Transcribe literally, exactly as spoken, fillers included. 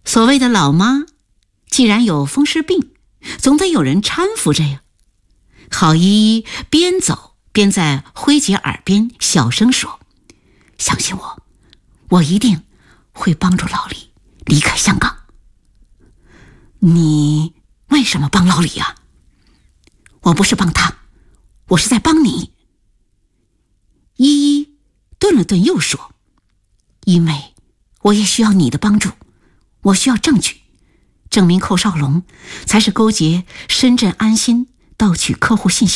所谓的老妈，既然有风湿病，总得有人搀扶着呀。郝依依边走边在辉姐耳边小声说：相信我，我一定会帮助老李离开香港。你为什么帮老李啊？我不是帮他，我是在帮你。依依顿了顿又说：因为我也需要你的帮助，我需要证据，证明寇少龙才是勾结深圳安心盗取客户信息